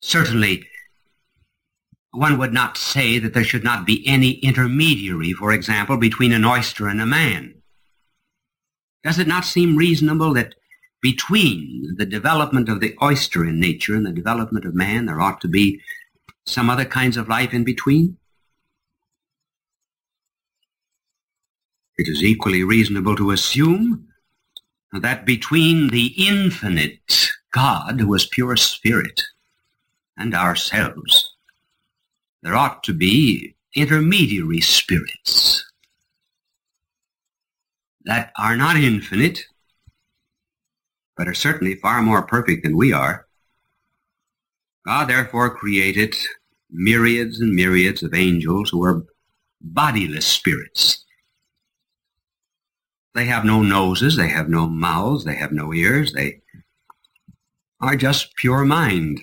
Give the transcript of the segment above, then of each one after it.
Certainly, one would not say that there should not be any intermediary, for example, between an oyster and a man. Does it not seem reasonable that between the development of the oyster in nature and the development of man, there ought to be some other kinds of life in between? It is equally reasonable to assume that between the infinite God, who is pure spirit, and ourselves, there ought to be intermediary spirits that are not infinite, but are certainly far more perfect than we are. God therefore created myriads and myriads of angels who are bodiless spirits. They have no noses, they have no mouths, they have no ears, they are just pure mind.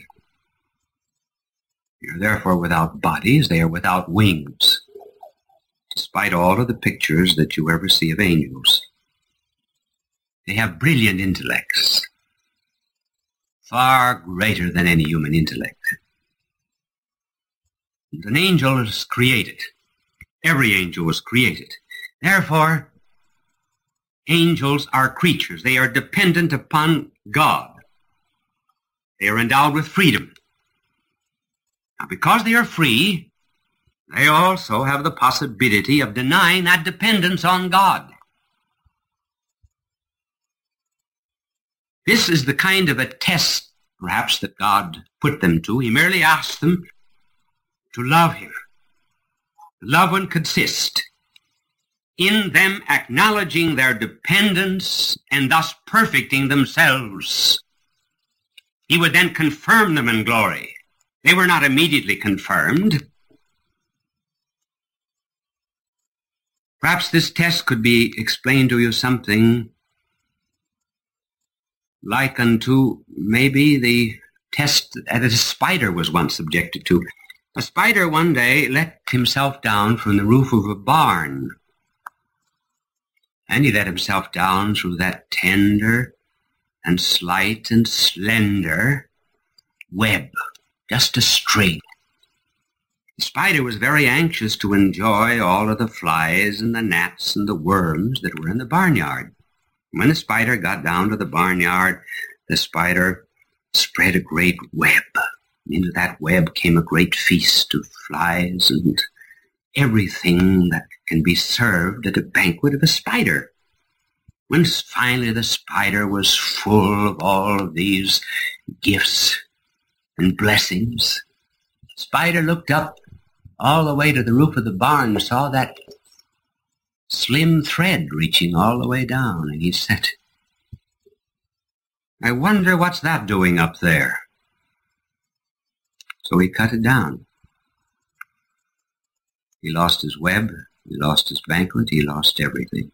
They are therefore without bodies, they are without wings, despite all of the pictures that you ever see of angels. They have brilliant intellects, far greater than any human intellect. And an angel is created. Every angel was created. Therefore, angels are creatures. They are dependent upon God. They are endowed with freedom. Now, because they are free, they also have the possibility of denying that dependence on God. This is the kind of a test, perhaps, that God put them to. He merely asked them to love him. Love would consist in them acknowledging their dependence and thus perfecting themselves. He would then confirm them in glory. They were not immediately confirmed. Perhaps this test could be explained to you something like unto maybe the test that a spider was once subjected to. A spider one day let himself down from the roof of a barn, and he let himself down through that tender and slight and slender web, just a string. The spider was very anxious to enjoy all of the flies and the gnats and the worms that were in the barnyard. When the spider got down to the barnyard, the spider spread a great web. Into that web came a great feast of flies and everything that can be served at a banquet of a spider. When finally the spider was full of all of these gifts and blessings, the spider looked up all the way to the roof of the barn and saw that slim thread reaching all the way down, and he said, "I wonder what's that doing up there?" So he cut it down. He lost his web, he lost his banquet, he lost everything.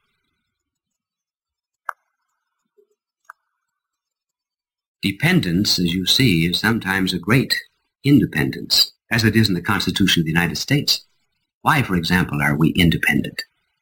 Dependence, as you see, is sometimes a great independence, as it is in the Constitution of the United States. Why, for example, are we independent?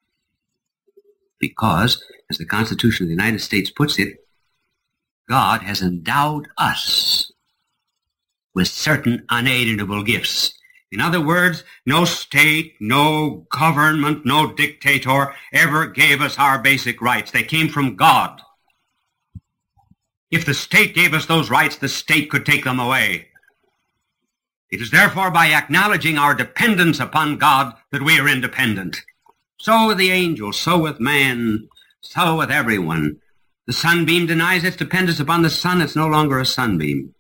Because, as the Constitution of the United States puts it, God has endowed us with certain unalienable gifts. In other words, no state, no government, no dictator ever gave us our basic rights. They came from God. If the state gave us those rights, the state could take them away. It is therefore by acknowledging our dependence upon God that we are independent. So with the angels, so with man, so with everyone. The sunbeam denies its dependence upon the sun. It's no longer a sunbeam.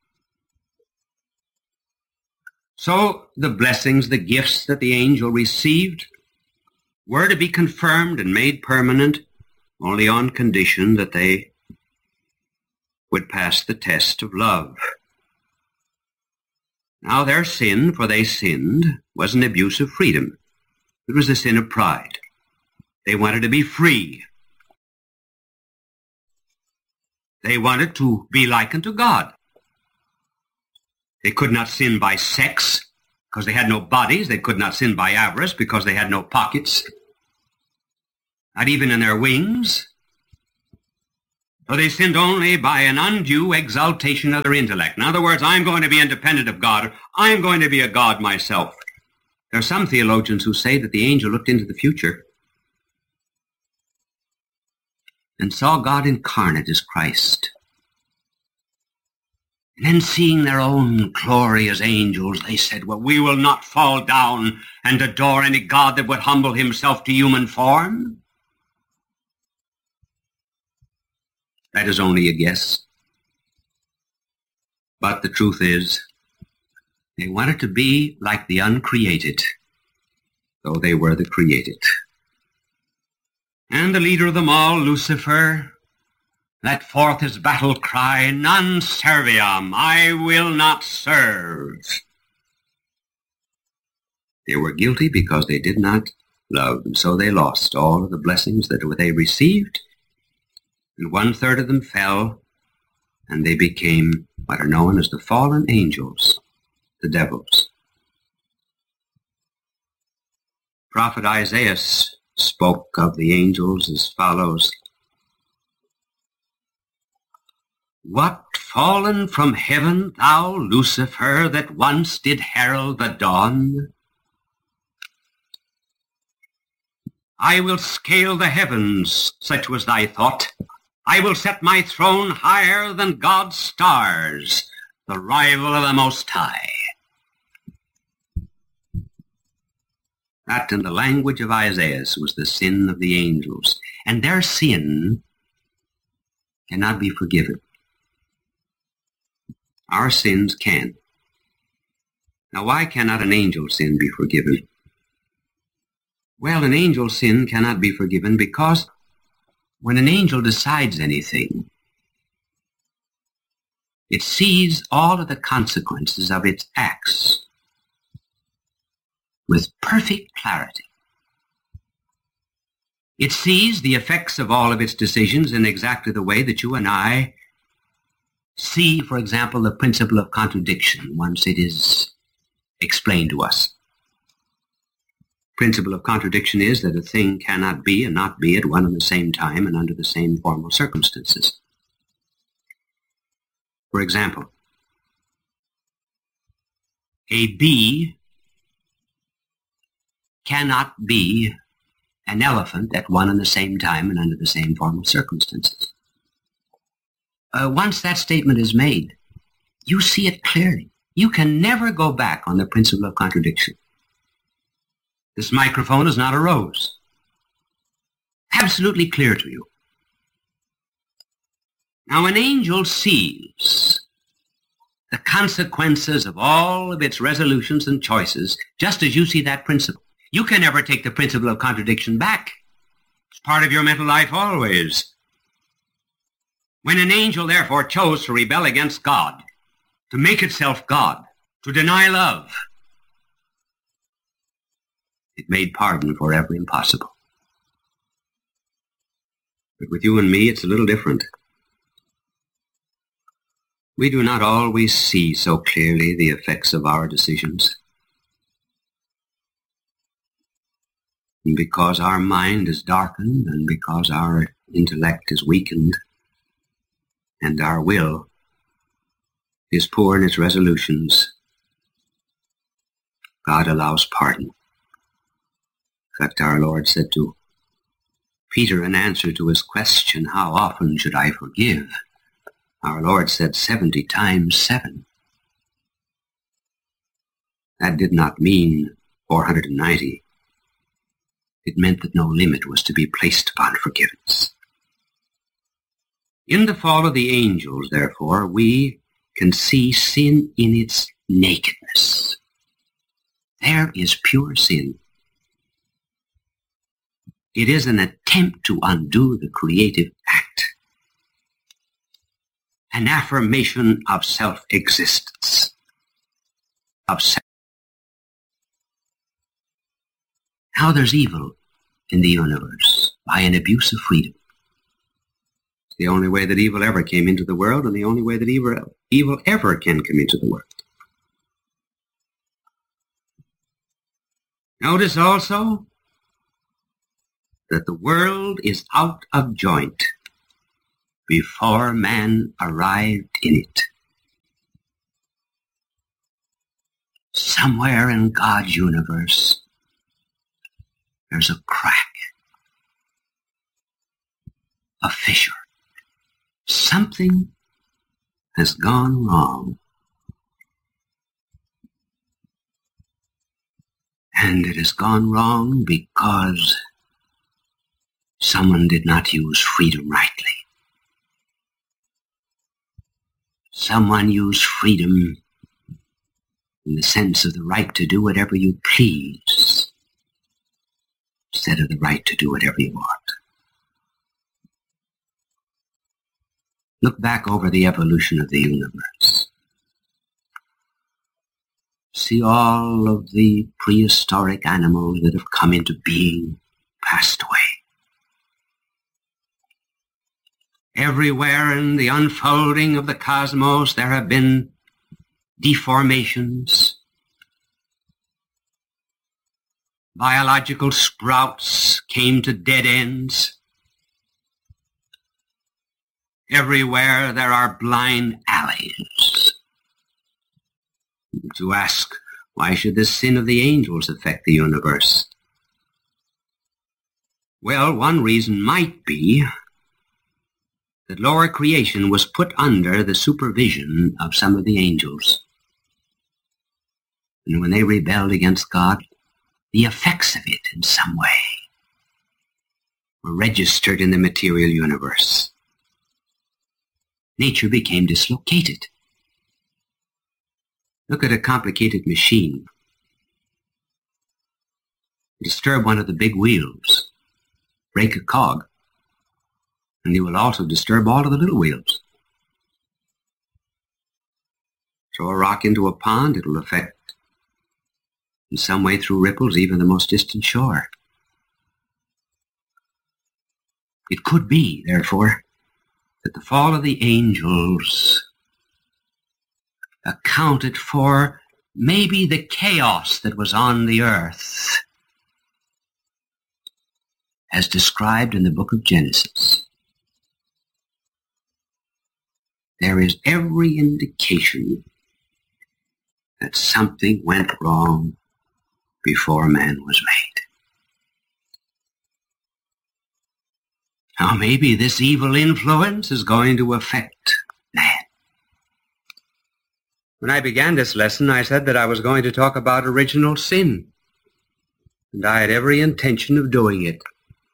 So the blessings, the gifts that the angel received were to be confirmed and made permanent only on condition that they would pass the test of love. Now their sin, for they sinned, was an abuse of freedom. It was the sin of pride. They wanted to be free. They wanted to be like unto God. They could not sin by sex because they had no bodies. They could not sin by avarice because they had no pockets. Not even in their wings. So they sinned only by an undue exaltation of their intellect. In other words, I'm going to be independent of God. I'm going to be a God myself. There are some theologians who say that the angel looked into the future and saw God incarnate as Christ. And then seeing their own glory as angels, they said, well, we will not fall down and adore any God that would humble himself to human form. That is only a guess. But the truth is, they wanted to be like the uncreated, though they were the created. And the leader of them all, Lucifer, let forth his battle cry, non serviam, I will not serve. They were guilty because they did not love, and so they lost all of the blessings that they received, and 1/3 of them fell, and they became what are known as the fallen angels, the devils. Prophet Isaiah spoke of the angels as follows: What fallen from heaven, thou Lucifer, that once did herald the dawn? I will scale the heavens, such was thy thought. I will set my throne higher than God's stars, the rival of the Most High. That, in the language of Isaiah, was the sin of the angels, and their sin cannot be forgiven. Our sins can. Now, why cannot an angel's sin be forgiven? Well, an angel's sin cannot be forgiven because when an angel decides anything, it sees all of the consequences of its acts with perfect clarity. It sees the effects of all of its decisions in exactly the way that you and I see, for example, the principle of contradiction once it is explained to us. Principle of contradiction is that a thing cannot be and not be at one and the same time and under the same formal circumstances. For example, a bee cannot be an elephant at one and the same time and under the same formal circumstances. Once that statement is made, you see it clearly. You can never go back on the principle of contradiction. This microphone is not a rose. Absolutely clear to you. Now, an angel sees the consequences of all of its resolutions and choices just as you see that principle. You can never take the principle of contradiction back. It's part of your mental life always. When an angel, therefore, chose to rebel against God, to make itself God, to deny love, it made pardon forever impossible. But with you and me, it's a little different. We do not always see so clearly the effects of our decisions. And because our mind is darkened, and because our intellect is weakened, and our will is poor in its resolutions, God allows pardon. In fact, our Lord said to Peter in answer to his question, how often should I forgive? Our Lord said 70 times 7. That did not mean 490. It meant that no limit was to be placed upon forgiveness. In the fall of the angels, therefore, we can see sin in its nakedness. There is pure sin. It is an attempt to undo the creative act, an affirmation of self-existence, of self. How there's evil in the universe by an abuse of freedom. It's the only way that evil ever came into the world, and the only way that evil ever can come into the world. Notice also that the world is out of joint before man arrived in it. Somewhere in God's universe, there's a crack, a fissure. Something has gone wrong. And it has gone wrong because someone did not use freedom rightly. Someone used freedom in the sense of the right to do whatever you please, instead of the right to do whatever you want. Look back over the evolution of the universe. See all of the prehistoric animals that have come into being, passed away. Everywhere in the unfolding of the cosmos there have been deformations, biological sprouts came to dead ends. Everywhere there are blind alleys. To ask, why should the sin of the angels affect the universe? Well, one reason might be that lower creation was put under the supervision of some of the angels. And when they rebelled against God, the effects of it in some way were registered in the material universe. Nature became dislocated. Look at a complicated machine. Disturb one of the big wheels, break a cog, and you will also disturb all of the little wheels. Throw a rock into a pond, it will affect in some way through ripples even the most distant shore. It could be, therefore, that the fall of the angels accounted for maybe the chaos that was on the earth as described in the book of Genesis. There is every indication that something went wrong before man was made. Now maybe this evil influence is going to affect man. When I began this lesson, I said that I was going to talk about original sin, and I had every intention of doing it.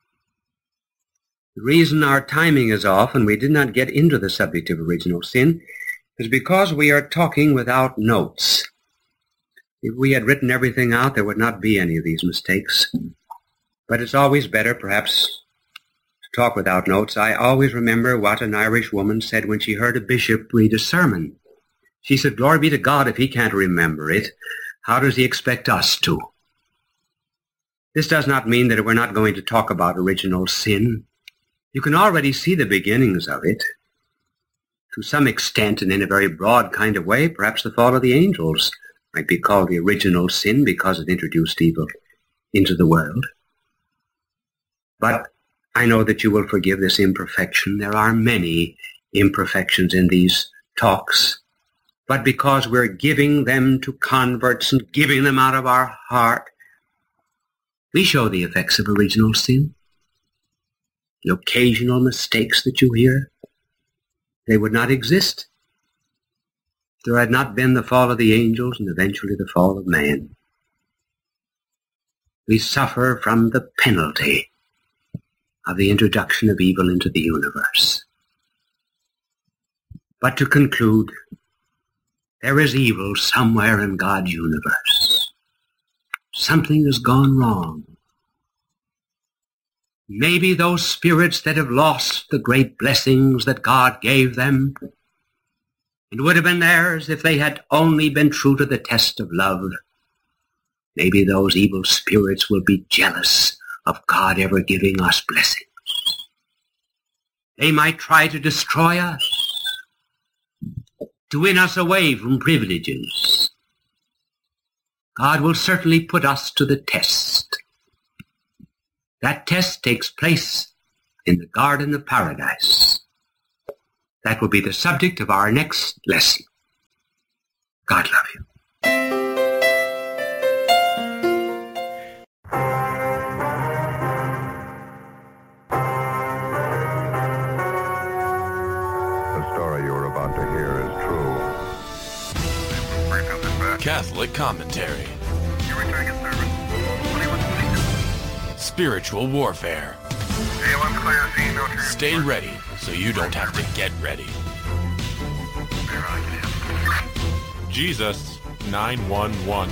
The reason our timing is off and we did not get into the subject of original sin is because we are talking without notes. If we had written everything out, there would not be any of these mistakes. But it's always better, perhaps, to talk without notes. I always remember what an Irish woman said when she heard a bishop read a sermon. She said, "Glory be to God, if he can't remember it, how does he expect us to?" This does not mean that we're not going to talk about original sin. You can already see the beginnings of it. To some extent, and in a very broad kind of way, perhaps the fall of the angels might be called the original sin because it introduced evil into the world. But I know that you will forgive this imperfection. There are many imperfections in these talks. But because we're giving them to converts and giving them out of our heart, we show the effects of original sin. The occasional mistakes that you hear, they would not exist if there had not been the fall of the angels and eventually the fall of man. We suffer from the penalty of the introduction of evil into the universe. But to conclude, there is evil somewhere in God's universe. Something has gone wrong. Maybe those spirits that have lost the great blessings that God gave them, it would have been theirs if they had only been true to the test of love. Maybe those evil spirits will be jealous of God ever giving us blessings. They might try to destroy us, to win us away from privileges. God will certainly put us to the test. That test takes place in the Garden of Paradise. That will be the subject of our next lesson. God love you. The story you're about to hear is true. Catholic commentary. Spiritual warfare. Stay ready so you don't have to get ready. Jesus 911.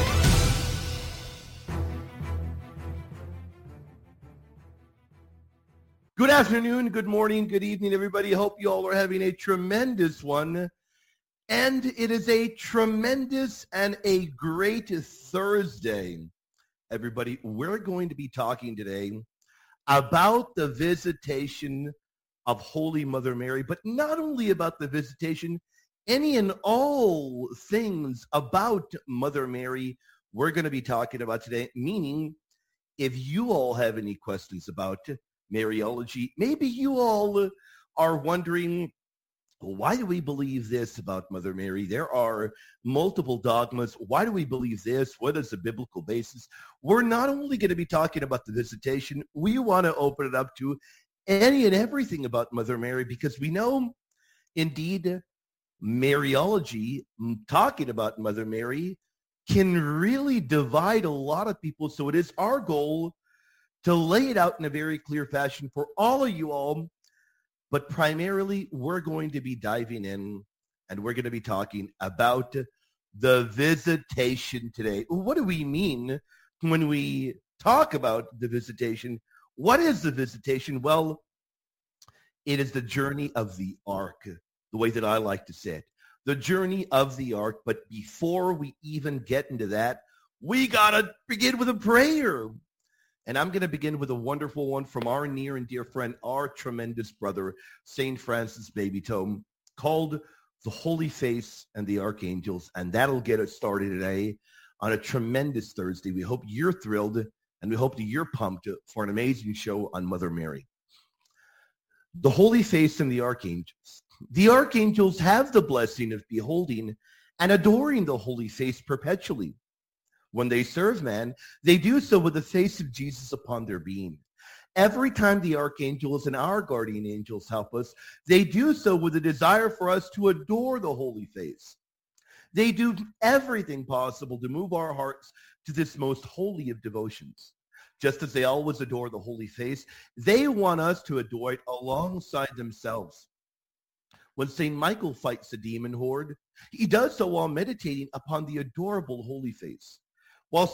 Good afternoon, good morning, good evening, everybody. Hope you all are having a tremendous one. And it is a tremendous and a great Thursday. Everybody, we're going to be talking today about the visitation of Holy Mother Mary, but not only about the visitation, any and all things about Mother Mary we're going to be talking about today, meaning if you all have any questions about Mariology, maybe you all are wondering, why do we believe this about Mother Mary? There are multiple dogmas. Why do we believe this? What is the biblical basis? We're not only going to be talking about the visitation, we want to open it up to any and everything about Mother Mary, because we know, indeed, Mariology, talking about Mother Mary, can really divide a lot of people. So it is our goal to lay it out in a very clear fashion for all of you all. But primarily, we're going to be diving in and we're going to be talking about the visitation today. What do we mean when we talk about the visitation? What is the visitation? Well, it is the journey of the ark, the way that I like to say it. The journey of the ark. But before we even get into that, we got to begin with a prayer. And I'm going to begin with a wonderful one from our near and dear friend, our tremendous brother, St. Francis Babytome, called The Holy Face and the Archangels. And that'll get us started today on a tremendous Thursday. We hope you're thrilled and we hope that you're pumped for an amazing show on Mother Mary. The Holy Face and the Archangels. The archangels have the blessing of beholding and adoring the Holy Face perpetually. When they serve man, they do so with the face of Jesus upon their being. Every time the archangels and our guardian angels help us, they do so with a desire for us to adore the Holy Face. They do everything possible to move our hearts to this most holy of devotions. Just as they always adore the Holy Face, they want us to adore it alongside themselves. When St. Michael fights the demon horde, he does so while meditating upon the adorable Holy Face. While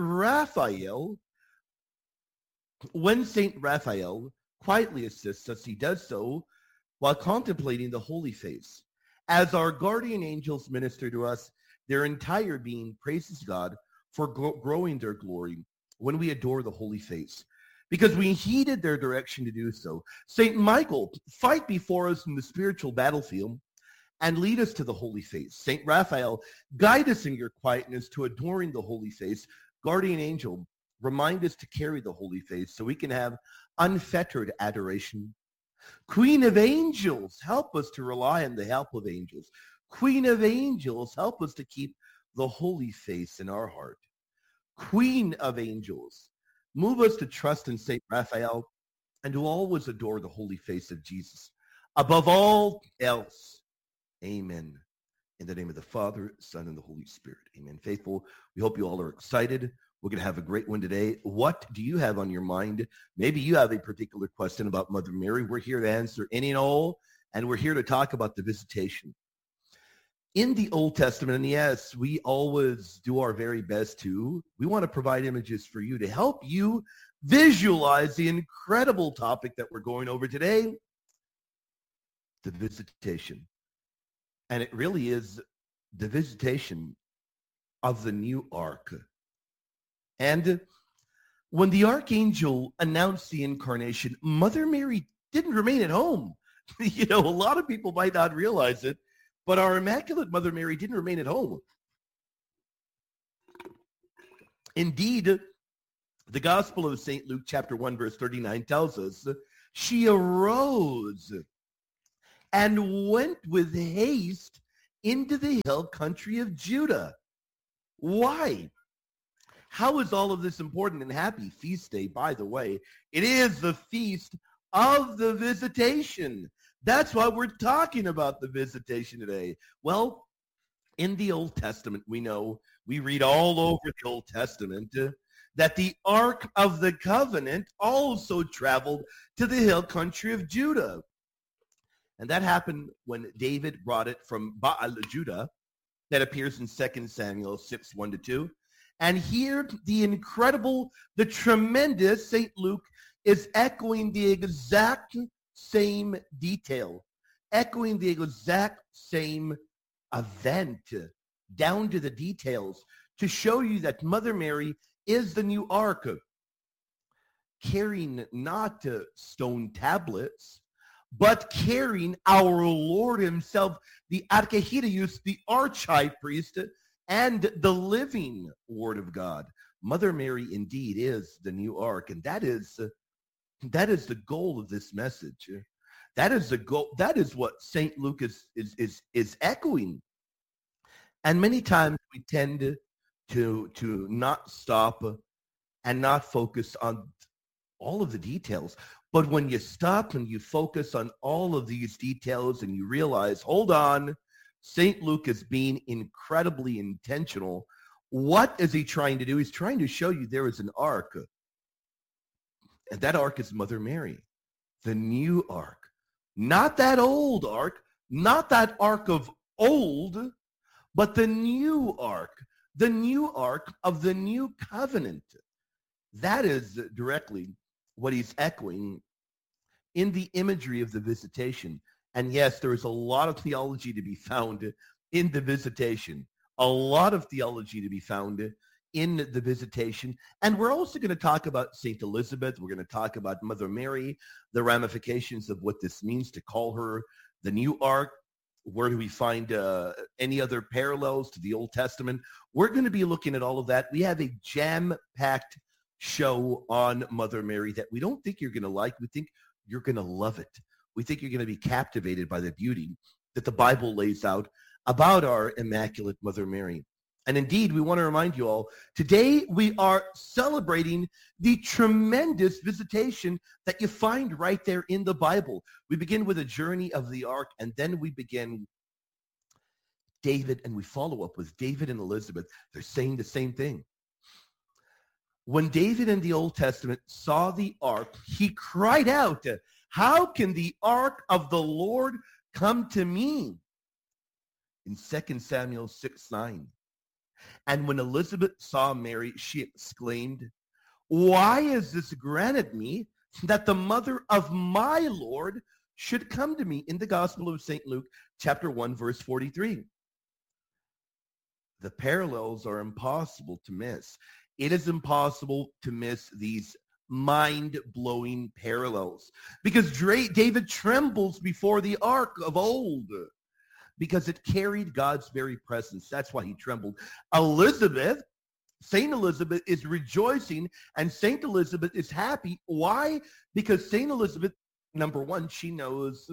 when St. Raphael quietly assists us, he does so while contemplating the Holy Face. As our guardian angels minister to us, their entire being praises God for growing their glory when we adore the Holy Face, because we heeded their direction to do so. St. Michael, fight before us in the spiritual battlefield and lead us to the Holy Face. St. Raphael, guide us in your quietness to adoring the Holy Face. Guardian angel, remind us to carry the Holy Face so we can have unfettered adoration. Queen of angels, help us to rely on the help of angels. Queen of angels, help us to keep the Holy Face in our heart. Queen of angels, move us to trust in St. Raphael and to always adore the Holy Face of Jesus. Above all else, amen. In the name of the Father, Son, and the Holy Spirit. Amen. Faithful, we hope you all are excited. We're going to have a great one today. What do you have on your mind? Maybe you have a particular question about Mother Mary. We're here to answer any and all, and we're here to talk about the visitation. In the Old Testament, and yes, we always do our very best we want to provide images for you to help you visualize the incredible topic that we're going over today, the visitation. And it really is the visitation of the new ark. And when the archangel announced the incarnation, Mother Mary didn't remain at home. A lot of people might not realize it, but our Immaculate Mother Mary didn't remain at home. Indeed, the Gospel of St. Luke chapter 1, verse 39 tells us she arose and went with haste into the hill country of Judah. Why? How is all of this important? And happy feast day, by the way. It is the feast of the visitation. That's why we're talking about the visitation today. Well, in the Old Testament, we know, we read all over the Old Testament that the Ark of the Covenant also traveled to the hill country of Judah. And that happened when David brought it from Baal, Judah. That appears in 2 Samuel 6, 1-2. And here, the tremendous St. Luke is echoing the exact same detail, echoing the exact same event, down to the details, to show you that Mother Mary is the new ark, carrying not stone tablets, but carrying our Lord himself, the Archehirius, the arch-high priest, and the living Word of God. Mother Mary indeed is the new ark, and that is the goal of this message. That is the goal. That is what St. Luke is echoing. And many times we tend to not stop and not focus on all of the details. But when you stop and you focus on all of these details and you realize, hold on, St. Luke is being incredibly intentional. What is he trying to do? He's trying to show you there is an ark. And that ark is Mother Mary, the new ark. Not that old ark, not that ark of old, but the new ark of the new covenant. That is directly what he's echoing in the imagery of the visitation. And yes, there is a lot of theology to be found in the visitation, a lot of theology to be found in the visitation. And we're also going to talk about St. Elizabeth. We're going to talk about Mother Mary, the ramifications of what this means to call her the new ark. Where do we find any other parallels to the Old Testament? We're going to be looking at all of that. We have a jam-packed show on Mother Mary that we don't think you're going to like. We think you're going to love it. We think you're going to be captivated by the beauty that the Bible lays out about our Immaculate Mother Mary. And indeed, we want to remind you all, today we are celebrating the tremendous visitation that you find right there in the Bible. We begin with a journey of the ark, and then we begin David, and we follow up with David and Elizabeth. They're saying the same thing. When David in the Old Testament saw the ark, he cried out, "How can the ark of the Lord come to me?" In 2 Samuel 6:9. And when Elizabeth saw Mary, she exclaimed, "Why is this granted me that the mother of my Lord should come to me?" In the Gospel of St. Luke, chapter 1, verse 43. The parallels are impossible to miss. It is impossible to miss these mind-blowing parallels because David trembles before the ark of old, because it carried God's very presence. That's why he trembled. Saint Elizabeth is rejoicing, and Saint Elizabeth is happy. Why? Because Saint Elizabeth, number one, she knows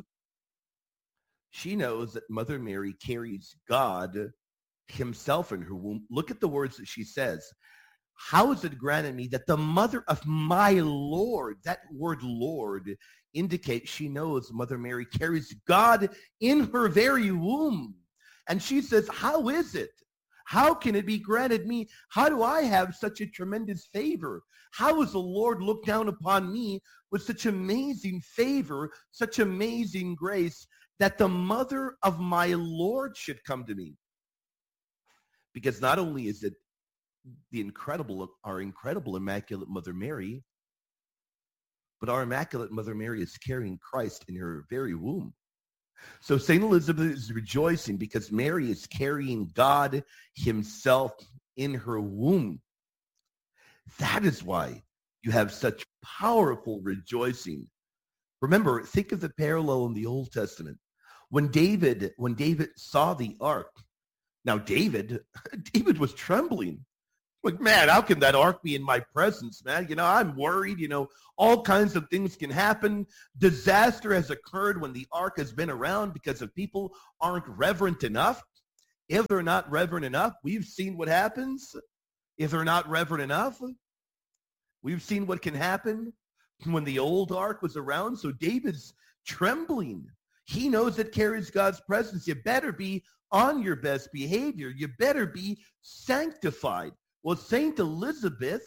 that Mother Mary carries God himself in her womb. Look at the words that she says. How is it granted me that the mother of my Lord, that word Lord, indicates she knows Mother Mary carries God in her very womb. And she says, how is it? How can it be granted me? How do I have such a tremendous favor? How has the Lord looked down upon me with such amazing favor, such amazing grace, that the mother of my Lord should come to me? Because not only is it our incredible Immaculate Mother Mary, but our Immaculate Mother Mary is carrying Christ in her very womb. So St. Elizabeth is rejoicing because Mary is carrying God himself in her womb. That is why you have such powerful rejoicing. Remember, think of the parallel in the Old Testament. When David saw the ark, now David was trembling. Like, man, how can that ark be in my presence, man? I'm worried. All kinds of things can happen. Disaster has occurred when the ark has been around because if people aren't reverent enough. If they're not reverent enough, we've seen what happens. If they're not reverent enough, we've seen what can happen when the old ark was around. So David's trembling. He knows it carries God's presence. You better be on your best behavior. You better be sanctified. Well, Saint Elizabeth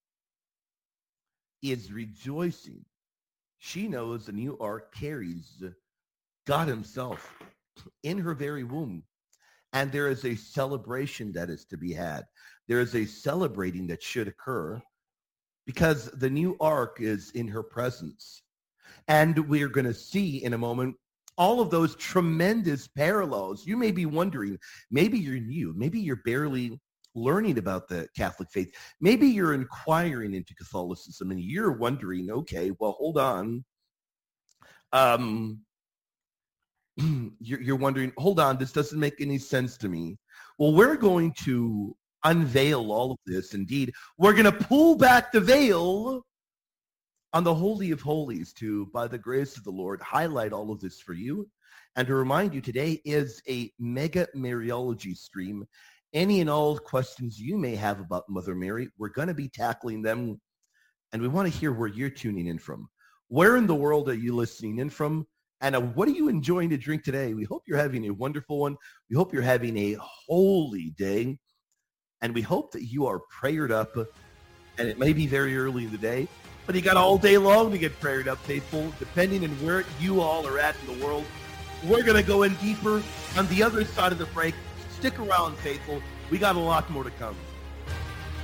is rejoicing. She knows the new ark carries God himself in her very womb. And there is a celebration that is to be had. There is a celebrating that should occur because the new ark is in her presence. And we're going to see in a moment all of those tremendous parallels. You may be wondering, maybe you're new, maybe you're barely learning about the Catholic faith. Maybe you're inquiring into Catholicism and you're wondering, okay, well, hold on. You're wondering, hold on, this doesn't make any sense to me. Well, we're going to unveil all of this. Indeed, we're going to pull back the veil on the Holy of Holies to, by the grace of the Lord, highlight all of this for you. And to remind you, today is a mega Mariology stream. Any and all questions you may have about Mother Mary, we're going to be tackling them. And we want to hear where you're tuning in from. Where in the world are you listening in from? And what are you enjoying to drink today? We hope you're having a wonderful one. We hope you're having a holy day. And we hope that you are prayered up. And it may be very early in the day, but you got all day long to get prayered up, faithful, depending on where you all are at in the world. We're going to go in deeper on the other side of the break. Stick around, faithful. We got a lot more to come.